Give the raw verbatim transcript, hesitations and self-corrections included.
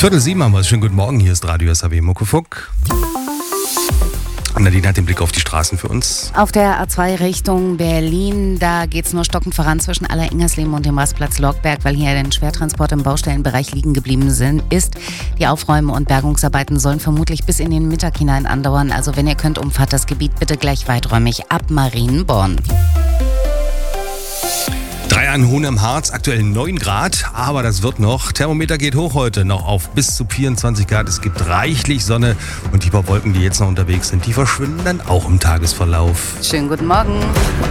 Viertel sieben haben wir es. Schönen guten Morgen. Hier ist Radio S H W Muckefuck. Nadine hat den Blick auf die Straßen für uns. Auf der A zwei Richtung Berlin, da geht es nur stockend voran zwischen Aller-Ingersleben und dem Rastplatz Lockberg, weil hier ein Schwertransport im Baustellenbereich liegen geblieben sind, ist. Die Aufräumen- und Bergungsarbeiten sollen vermutlich bis in den Mittag hinein andauern. Also wenn ihr könnt, umfahrt das Gebiet bitte gleich weiträumig ab Marienborn. Drei an Hohen am Harz, aktuell neun Grad, aber das wird noch. Thermometer geht hoch heute, noch auf bis zu vierundzwanzig Grad. Es gibt reichlich Sonne und die paar Wolken, die jetzt noch unterwegs sind, die verschwinden dann auch im Tagesverlauf. Schönen guten Morgen.